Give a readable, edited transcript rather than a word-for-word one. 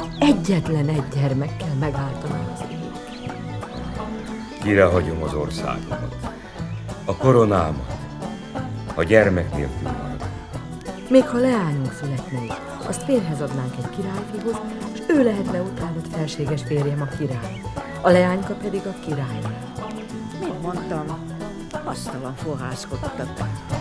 egyetlen egy gyermekkel megáltaná az élet. Kirehagyom az országomat, a koronámat, a gyermek nélkül maradok. Még ha leányunk születne is, azt férhez adnánk egy királyfihoz, és ő lehetne utánad felséges férjem, a király. A leányka pedig a királynő. Mit mondtam? Asztalon fohászkodtak.